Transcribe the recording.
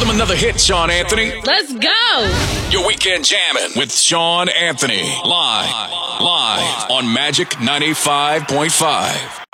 them another hit, Sean Anthony. Let's go. Your weekend jamming with Sean Anthony. Live on Magic 95.5.